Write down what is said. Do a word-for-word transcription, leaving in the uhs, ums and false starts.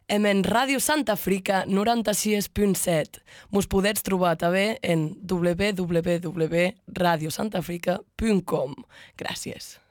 Hem en Ràdio Santa Africa noranta-sis punt set. Mos podets trobar també en w w w punt radio santa africa punt com. Gràcies.